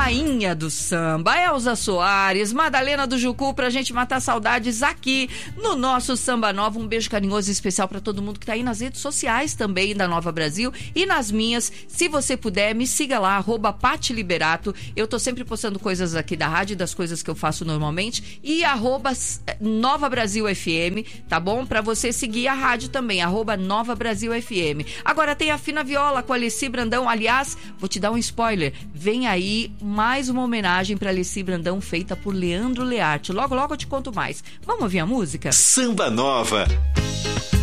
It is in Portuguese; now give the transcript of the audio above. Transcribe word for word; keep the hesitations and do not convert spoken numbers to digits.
rainha do samba, Elza Soares, Madalena do Jucu, pra gente matar saudades aqui no nosso Samba Nova. Um beijo carinhoso e especial pra todo mundo que tá aí nas redes sociais também da Nova Brasil e nas minhas. Se você puder, me siga lá, arroba Pati Liberato. Eu tô sempre postando coisas aqui da rádio, das coisas que eu faço normalmente. E arroba Nova Brasil F M, tá bom? Pra você seguir a rádio também, arroba Nova Brasil F M. Agora tem a Fina Viola com a Alessi Brandão. Aliás, vou te dar um spoiler. Vem aí mais uma homenagem pra Alessi Brandão feita por Leandro Learte. Logo, logo eu te conto mais. Vamos ouvir a música? Samba Nova.